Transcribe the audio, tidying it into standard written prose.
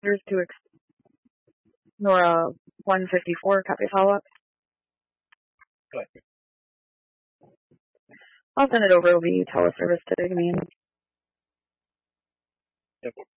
Here's Nora 154, copy follow-up. Good. I'll send it over. It'll be teleservice to the command. Yep.